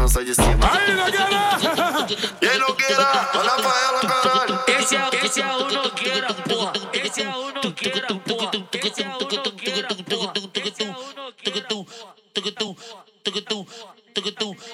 não sai de cima. Aí, Nogueira! E aí, Nogueira, olha pra ela, caralho. Esse é o Nogueira, porra. Esse é o Nogueira, porra. Esse é o Nogueira, porra. Esse é o Nogueira.